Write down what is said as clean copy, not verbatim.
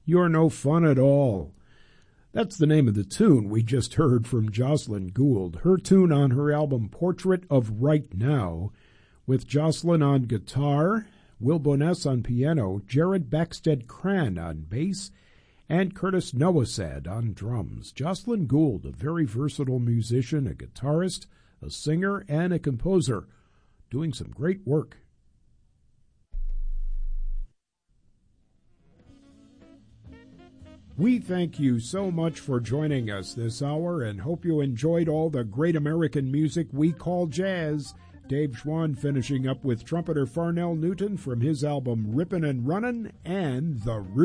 You're No Fun at All. That's the name of the tune we just heard from Jocelyn Gould, her tune on her album Portrait of Right Now, with Jocelyn on guitar, Will Boness on piano, Jared Baxted-Cran on bass, and Curtis Nowosad on drums. Jocelyn Gould, a very versatile musician, a guitarist, a singer, and a composer, doing some great work. We thank you so much for joining us this hour and hope you enjoyed all the great American music we call jazz. Dave Schwann finishing up with trumpeter Farnell Newton from his album Rippin' and Runnin' and The